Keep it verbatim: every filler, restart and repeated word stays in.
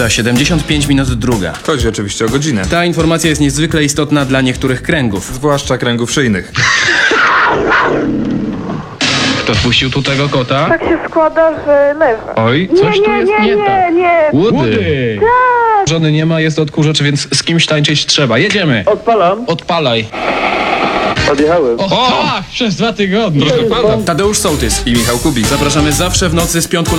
Za siedemdziesiąt pięć minut druga. Chodzi oczywiście o godzinę. Ta informacja jest niezwykle istotna dla niektórych kręgów. Zwłaszcza kręgów szyjnych. Kto wpuścił tu tego kota? Tak się składa, że leży. Oj, Nie, coś tu nie, jest nie, nie nie, tak. nie. Łudy! Żony nie ma, jest odkurzacz, więc z kimś tańczyć trzeba. Jedziemy! Odpalam. Odpalaj. Odjechałem. O, tak, przez dwa tygodnie. Proszę pana. Tadeusz Sołtys I Michał Kubik. Zapraszamy zawsze w nocy z piątku na